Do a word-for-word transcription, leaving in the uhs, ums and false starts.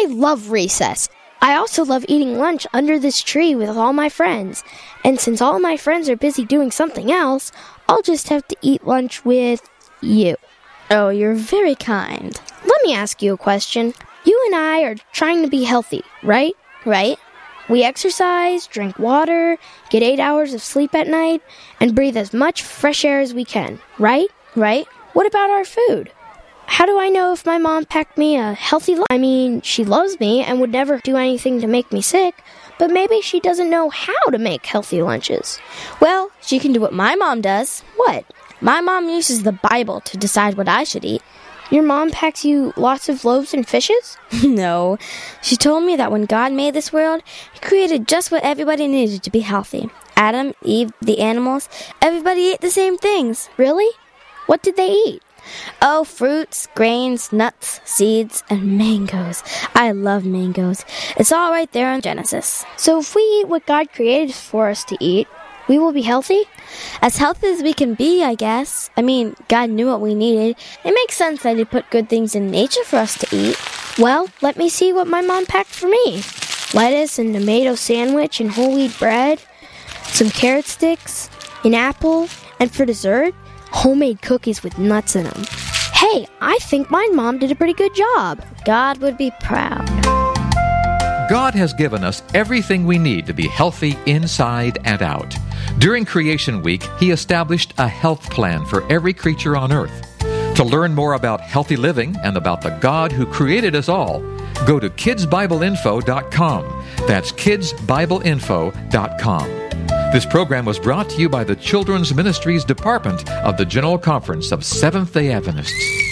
I love recess. I also love eating lunch under this tree with all my friends. And since all my friends are busy doing something else, I'll just have to eat lunch with you. Oh, you're very kind. Let me ask you a question. You and I are trying to be healthy, right? Right. We exercise, drink water, get eight hours of sleep at night, and breathe as much fresh air as we can, right? Right. What about our food? How do I know if my mom packed me a healthy lunch? I mean, she loves me and would never do anything to make me sick, but maybe she doesn't know how to make healthy lunches. Well, she can do what my mom does. What? My mom uses the Bible to decide what I should eat. Your mom packs you lots of loaves and fishes? No. She told me that when God made this world, He created just what everybody needed to be healthy. Adam, Eve, the animals, everybody ate the same things. Really? What did they eat? Oh, fruits, grains, nuts, seeds, and mangoes. I love mangoes. It's all right there in Genesis. So if we eat what God created for us to eat, we will be healthy? As healthy as we can be, I guess. I mean, God knew what we needed. It makes sense that He put good things in nature for us to eat. Well, let me see what my mom packed for me. Lettuce and tomato sandwich and whole wheat bread, some carrot sticks, an apple, and for dessert, homemade cookies with nuts in them. Hey, I think my mom did a pretty good job. God would be proud. God has given us everything we need to be healthy inside and out. During Creation Week, He established a health plan for every creature on earth. To learn more about healthy living and about the God who created us all, go to kids bible info dot com. That's kids bible info dot com. This program was brought to you by the Children's Ministries Department of the General Conference of Seventh-day Adventists.